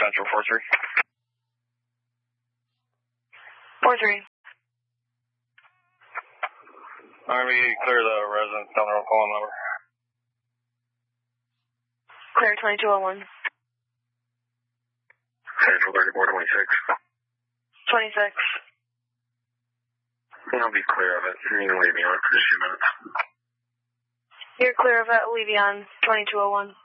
Central 4-3. 4-3. Alright, we clear the residence down the road, call number. Clear 2201. Central 3426. 26. I'll be clear of it. You can leave me on for a few minutes. You're clear of it. Leave you on 2201.